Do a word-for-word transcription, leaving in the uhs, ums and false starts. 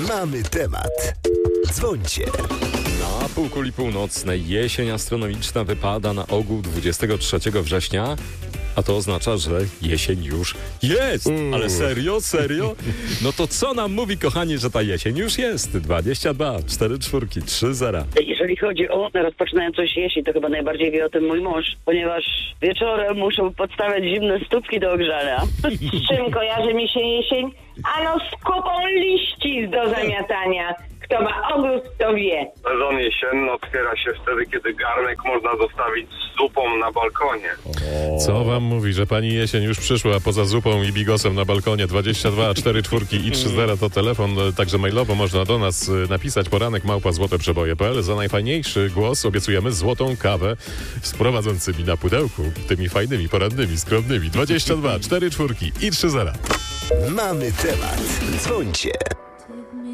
Mamy temat. Dzwońcie. Na półkuli północnej jesień astronomiczna wypada na ogół dwudziestego trzeciego września, a to oznacza, że jesień już jest. Mm. Ale serio? Serio? No to co nam mówi, kochani, że ta jesień już jest? dwadzieścia dwa, cztery czwórki, trzy zera. Jeżeli chodzi o rozpoczynającą się jesień, to chyba najbardziej wie o tym mój mąż, ponieważ wieczorem muszą podstawiać zimne stópki do ogrzania. Z czym kojarzy mi się jesień? Ano z kupą liści do zamiatania. Kto ma ogród, to wie. Sezon jesienny otwiera się wtedy, kiedy garnek można zostawić z zupą na balkonie. Co wam mówi, że pani jesień już przyszła poza zupą i bigosem na balkonie? dwadzieścia dwa, cztery czwórki i trzy zera to telefon, także mailowo można do nas napisać poranek małpa złoteprzeboje kropka p l. Za najfajniejszy głos obiecujemy złotą kawę z prowadzącymi na pudełku, tymi fajnymi, poradnymi, skromnymi. dwadzieścia dwa, cztery czwórki i trzy zera. Mamy temat. Dzwońcie.